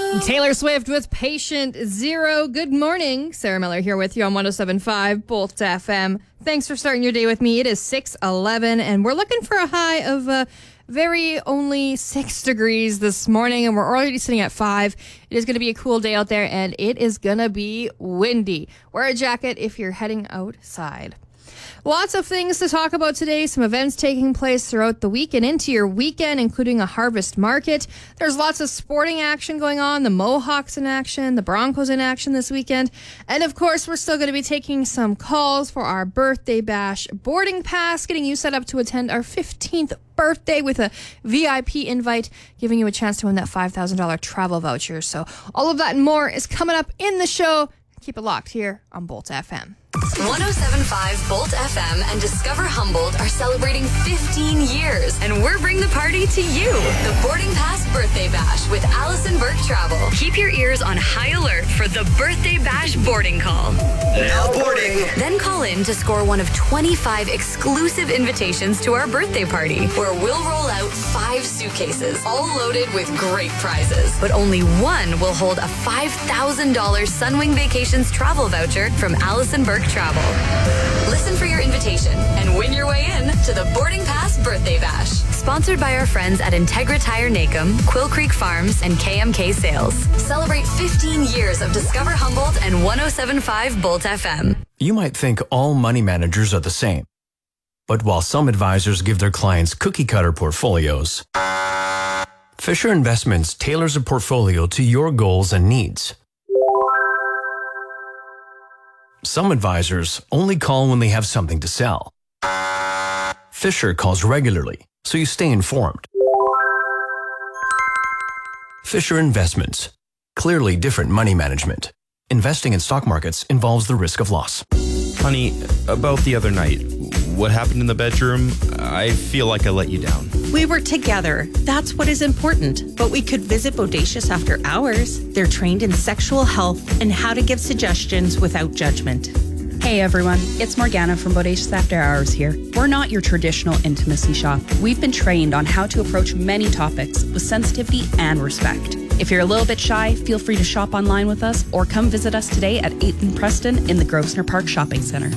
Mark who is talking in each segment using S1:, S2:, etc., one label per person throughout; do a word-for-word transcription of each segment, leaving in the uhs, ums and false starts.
S1: Taylor Swift with Patient Zero. Good morning. Sarah Miller here with you on one oh seven point five Bolt F M. Thanks for starting your day with me. It is six eleven, and we're looking for a high of uh, very only six degrees this morning, and we're already sitting at five. It is going to be a cool day out there, and it is going to be windy. Wear a jacket if you're heading outside. Lots of things to talk about today. Some events taking place throughout the week and into your weekend, including a harvest market. There's lots of sporting action going on. The Mohawks in action, the Broncos in action this weekend. And of course, we're still going to be taking some calls for our birthday bash boarding pass, getting you set up to attend our fifteenth birthday with a V I P invite, giving you a chance to win that five thousand dollars travel voucher. So all of that and more is coming up in the show. Keep it locked here on Bolt F M.
S2: one oh seven point five Bolt F M and Discover Humboldt are celebrating fifteen years, and we're bringing the party to you. The Boarding Pass Birthday Bash with Allison Burke Travel. Keep your ears on high alert for the Birthday Bash boarding call.
S3: Now boarding.
S2: Then call in to score one of twenty-five exclusive invitations to our birthday party, where we'll roll out five suitcases, all loaded with great prizes. But only one will hold a five thousand dollars Sunwing Vacations travel voucher from Allison Burke Travel. Listen for your invitation and win your way in to the Boarding Pass Birthday Bash. Sponsored by our friends at Integra Tire Nacum, Quill Creek Farms, and K M K Sales. Celebrate fifteen years of Discover Humboldt and one oh seven point five Bolt F M.
S4: You might think all money managers are the same. But while some advisors give their clients cookie-cutter portfolios, Fisher Investments tailors a portfolio to your goals and needs. Some advisors only call when they have something to sell. Fisher calls regularly, so you stay informed. Fisher Investments. Clearly different money management. Investing in stock markets involves the risk of loss.
S5: Honey, about the other night, what happened in the bedroom? I feel like I let you down.
S6: We were together. That's what is important. But we could visit Bodacious after hours. They're trained in sexual health and how to give suggestions without judgment.
S7: Hey everyone, it's Morgana from Bodacious After Hours here. We're not your traditional intimacy shop. We've been trained on how to approach many topics with sensitivity and respect. If you're a little bit shy, feel free to shop online with us or come visit us today at eighth and Preston in the Grosvenor Park Shopping Centre.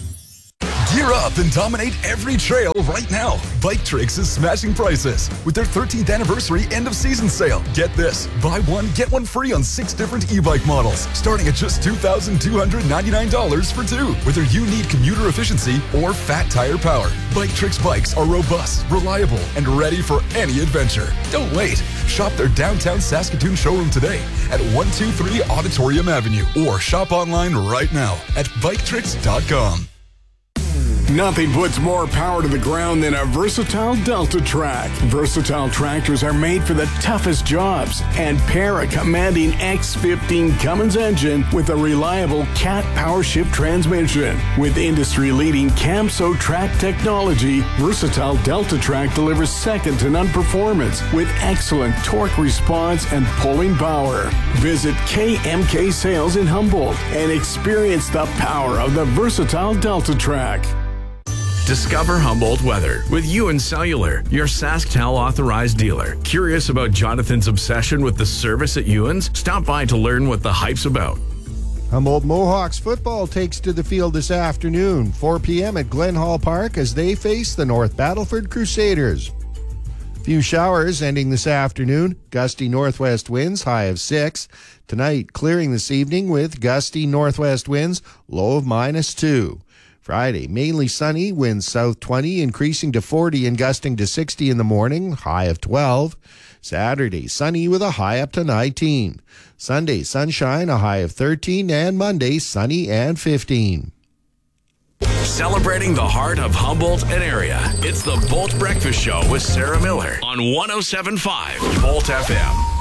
S8: Gear up and dominate every trail right now. Bike Tricks is smashing prices with their thirteenth anniversary end of season sale. Get this, buy one, get one free on six different e-bike models, starting at just two thousand two hundred ninety-nine dollars for two. Whether you need commuter efficiency or fat tire power, Bike Tricks bikes are robust, reliable, and ready for any adventure. Don't wait. Shop their downtown Saskatoon showroom today at one two three Auditorium Avenue or shop online right now at bike tricks dot com.
S9: Nothing puts more power to the ground than a versatile Delta Track. Versatile tractors are made for the toughest jobs and pair a commanding X fifteen Cummins engine with a reliable Cat Power Shift transmission. With industry-leading Camso track technology, versatile Delta Track delivers second-to-none performance with excellent torque response and pulling power. Visit K M K Sales in Humboldt and experience the power of the versatile Delta Track.
S10: Discover Humboldt weather with Ewan Cellular, your SaskTel authorized dealer. Curious about Jonathan's obsession with the service at Ewan's? Stop by to learn what the hype's about.
S11: Humboldt Mohawks football takes to the field this afternoon, four p.m. at Glen Hall Park as they face the North Battleford Crusaders. Few showers ending this afternoon, gusty northwest winds, high of six. Tonight, clearing this evening with gusty northwest winds, low of minus two. Friday, mainly sunny, winds south twenty, increasing to forty and gusting to sixty in the morning, high of twelve. Saturday, sunny with a high up to nineteen. Sunday, sunshine, a high of thirteen, and Monday, sunny and fifteen.
S10: Celebrating the heart of Humboldt and area. It's the Bolt Breakfast Show with Sarah Miller on one oh seven point five Bolt F M.